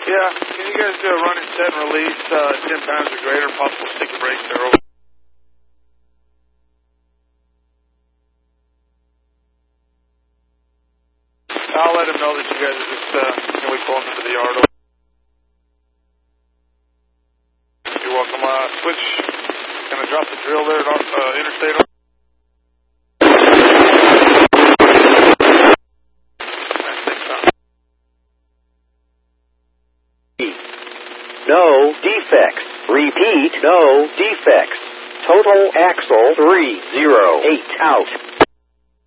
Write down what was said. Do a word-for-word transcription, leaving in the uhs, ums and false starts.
Yeah, can you guys do a run and set and release, uh, ten pounds or greater, possible stick and brake there? Over. I'll let him know that you guys are just, uh, can we pull him into the yard? You're welcome. Uh, switch, gonna drop the drill there at uh, interstate. No defects. Repeat, no defects. Total axle three zero eight out.